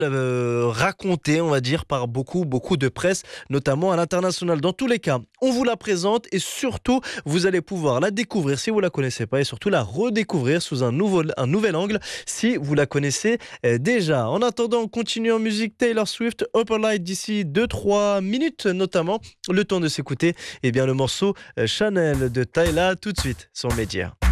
racontée, on va dire, par beaucoup de presse, notamment à l'international. Dans tous les cas, on vous la présente et surtout, vous allez pouvoir la découvrir si vous la connaissez pas et surtout la redécouvrir sous un nouvel angle si vous la connaissez déjà. En attendant, on continue en musique Taylor Swift, Upper Light d'ici 2-3 minutes notamment. Le temps de s'écouter le morceau Chanel de Tyla tout de suite sur Média.